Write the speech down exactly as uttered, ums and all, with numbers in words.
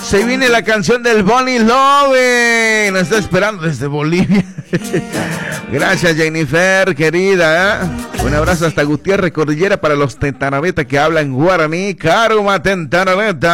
Se viene la canción del Bonnie Love. Nos está esperando desde Bolivia. Gracias, Jennifer, querida. Un abrazo hasta Gutiérrez, Cordillera, para los Tentanaveta que hablan guaraní. Karuma Tentanaveta.